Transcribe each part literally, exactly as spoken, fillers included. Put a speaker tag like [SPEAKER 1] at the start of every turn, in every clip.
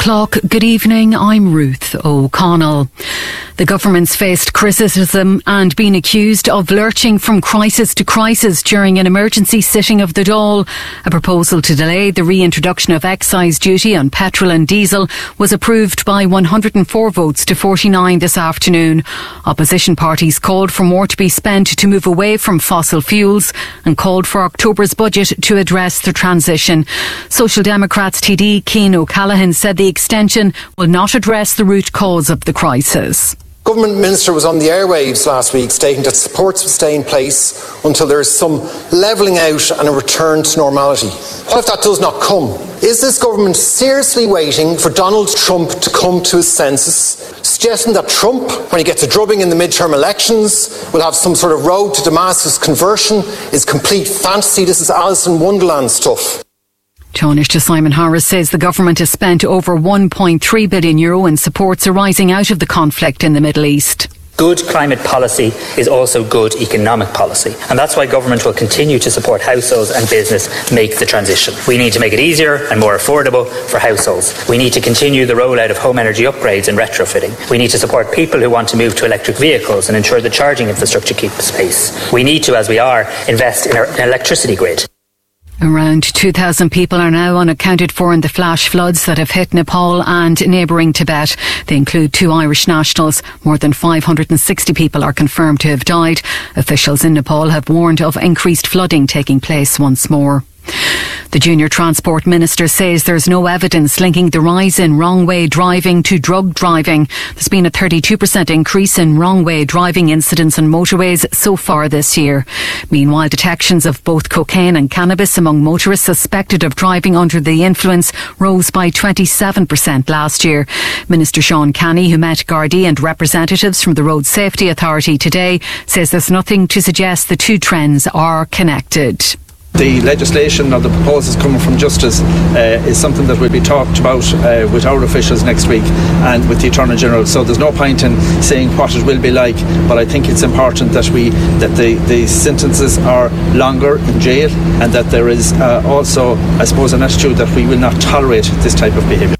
[SPEAKER 1] o'clock. Good evening, I'm Ruth O'Connell. The government's faced criticism and been accused of lurching from crisis to crisis during an emergency sitting of the Dáil. A proposal to delay the reintroduction of excise duty on petrol and diesel was approved by one hundred four votes to forty-nine this afternoon. Opposition parties called for more to be spent to move away from fossil fuels and called for October's budget to address the transition. Social Democrats T D Cian O'Callaghan said the extension will not address the root cause of the crisis.
[SPEAKER 2] Government Minister was on the airwaves last week stating that supports will stay in place until there is some levelling out and a return to normality. What if that does not come? Is this government seriously waiting for Donald Trump to come to his senses, suggesting that Trump, when he gets a drubbing in the midterm elections, will have some sort of road to Damascus conversion? Is complete fantasy. This is Alice in Wonderland stuff.
[SPEAKER 1] Taoiseach Simon Harris says the government has spent over one point three billion euro in supports arising out of the conflict in the Middle East.
[SPEAKER 3] Good climate policy is also good economic policy, and that's why government will continue to support households and business make the transition. We need to make it easier and more affordable for households. We need to continue the rollout of home energy upgrades and retrofitting. We need to support people who want to move to electric vehicles and ensure the charging infrastructure keeps pace. We need to, as we are, invest in our electricity grid.
[SPEAKER 1] Around two thousand people are now unaccounted for in the flash floods that have hit Nepal and neighbouring Tibet. They include two Irish nationals. More than five hundred sixty people are confirmed to have died. Officials in Nepal have warned of increased flooding taking place once more. The Junior Transport Minister says there's no evidence linking the rise in wrong-way driving to drug driving. There's been a thirty-two percent increase in wrong-way driving incidents on motorways so far this year. Meanwhile, detections of both cocaine and cannabis among motorists suspected of driving under the influence rose by twenty-seven percent last year. Minister Sean Canny, who met Gardaí and representatives from the Road Safety Authority today, says there's nothing to suggest the two trends are connected.
[SPEAKER 4] The legislation or the proposals coming from Justice uh, is something that will be talked about uh, with our officials next week and with the Attorney General. So there's no point in saying what it will be like, but I think it's important that we that the, the sentences are longer in jail and that there is uh, also, I suppose, an attitude that we will not tolerate this type of behaviour.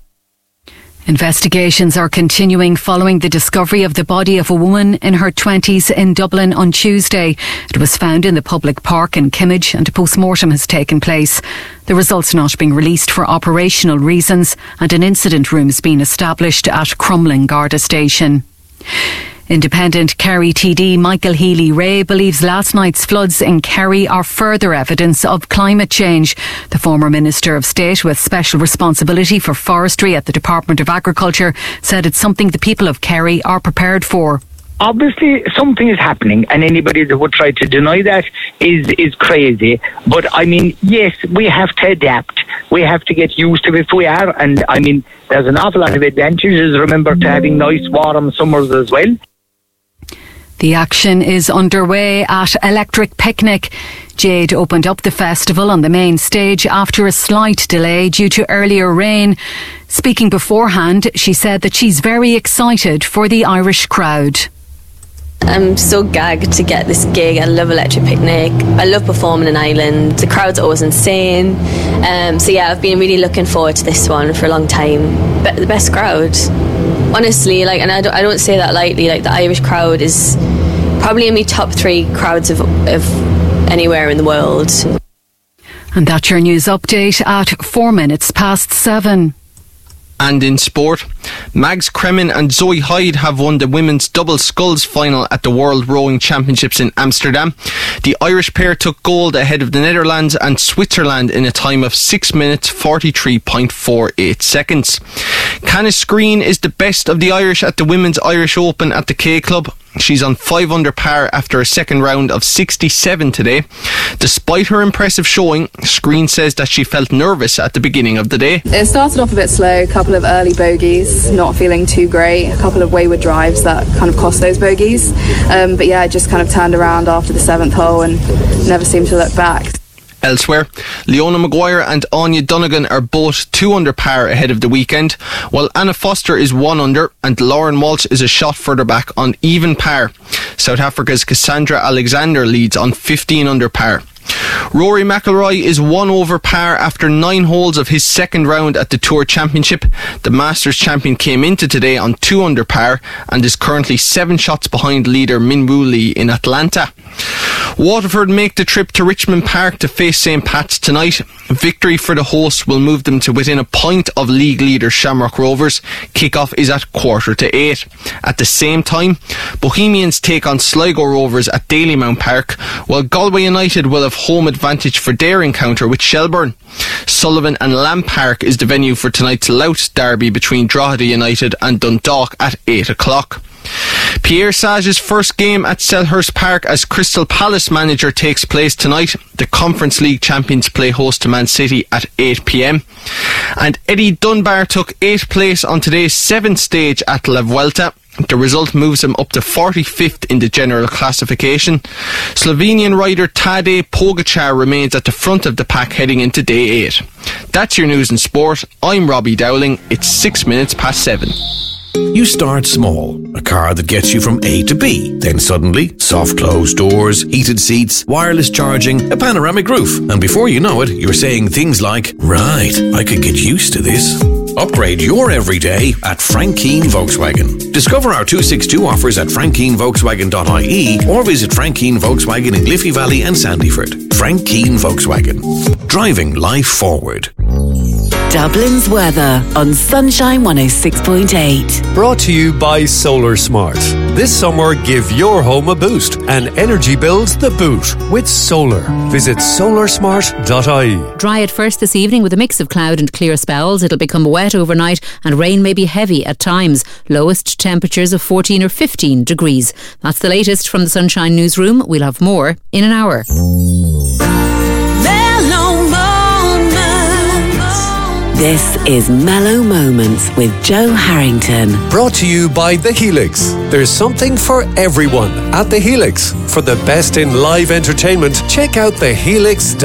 [SPEAKER 1] Investigations are continuing following the discovery of the body of a woman in her twenties in Dublin on Tuesday. It was found in the public park in Kimmage and a post-mortem has taken place. The results not being released for operational reasons and an incident room has been established at Crumlin Garda Station. Independent Kerry T D Michael Healy-Rae believes last night's floods in Kerry are further evidence of climate change. The former Minister of State with special responsibility for forestry at the Department of Agriculture said it's something the people of Kerry are prepared for.
[SPEAKER 5] Obviously, something is happening, and anybody that would try to deny that is is crazy. But, I mean, yes, we have to adapt. We have to get used to it. We are, and, I mean, there's an awful lot of advantages, remember, to having nice, warm summers as well.
[SPEAKER 1] The action is underway at Electric Picnic. Jade opened up the festival on the main stage after a slight delay due to earlier rain. Speaking beforehand, she said that she's very excited for the Irish crowd.
[SPEAKER 6] I'm so gagged to get this gig. I love Electric Picnic. I love performing in Ireland. The crowd's always insane. Um, so yeah, I've been really looking forward to this one for a long time. But the best crowd, honestly, like, and I don't, I don't say that lightly. Like, the Irish crowd is probably in my top three crowds of, of anywhere in the world.
[SPEAKER 1] And that's your news update at four minutes past seven.
[SPEAKER 7] And in sport, Mags Kremen and Zoe Hyde have won the women's double sculls final at the World Rowing Championships in Amsterdam. The Irish pair took gold ahead of the Netherlands and Switzerland in a time of six minutes forty-three point four eight seconds. Canis Green is the best of the Irish at the Women's Irish Open at the K Club. She's on five under par after a second round of sixty-seven today. Despite her impressive showing, Screen says that she felt nervous at the beginning of the day.
[SPEAKER 8] It started off a bit slow, a couple of early bogeys, not feeling too great, a couple of wayward drives that kind of cost those bogeys. Um, but yeah, I just kind of turned around after the seventh hole and never seemed to look back.
[SPEAKER 7] Elsewhere, Leona Maguire and Anya Donegan are both two under par ahead of the weekend, while Anna Foster is one under and Lauren Walsh is a shot further back on even par. South Africa's Cassandra Alexander leads on fifteen under par. Rory McIlroy is one over par after nine holes of his second round at the Tour Championship. The Masters champion came into today on two under par and is currently seven shots behind leader Min Woo Lee in Atlanta. Waterford make the trip to Richmond Park to face St Pat's tonight. Victory for the hosts will move them to within a point of league leader Shamrock Rovers. Kick-off is at quarter to eight. At the same time, Bohemians take on Sligo Rovers at Dalymount Park, while Galway United will have home advantage for their encounter with Shelbourne. Sullivan and Lamb Park is the venue for tonight's Louth derby between Drogheda United and Dundalk at eight o'clock. Pierre Sage's first game at Selhurst Park as Crystal Palace manager takes place tonight. The Conference League champions play host to Man City at eight p m. And Eddie Dunbar took eighth place on today's seventh stage at La Vuelta. The result moves him up to forty-fifth in the general classification. Slovenian rider Tadej Pogačar remains at the front of the pack heading into day eight. That's your news and sport. I'm Robbie Dowling. It's six minutes past seven.
[SPEAKER 9] You start small, a car that gets you from A to B. Then suddenly, soft closed doors, heated seats, wireless charging, a panoramic roof. And before you know it, you're saying things like, right, I could get used to this. Upgrade your everyday at Frank Keane Volkswagen. Discover our two sixty-two offers at frank keane volkswagen dot I E or visit Frank Keane Volkswagen in Liffey Valley and Sandyford. Frank Keane Volkswagen. Driving life forward.
[SPEAKER 10] Dublin's weather on Sunshine one oh six point eight.
[SPEAKER 11] Brought to you by Solar Smart. This summer, give your home a boost and energy bills the boot with solar. Visit solar smart dot I E.
[SPEAKER 12] Dry at first this evening with a mix of cloud and clear spells. It'll become wet overnight and rain may be heavy at times. Lowest temperatures of fourteen or fifteen degrees. That's the latest from the Sunshine Newsroom. We'll have more in an hour.
[SPEAKER 10] This is Mellow Moments with Joe Harrington.
[SPEAKER 11] Brought to you by The Helix. There's something for everyone at The Helix. For the best in live entertainment, check out the helix dot com.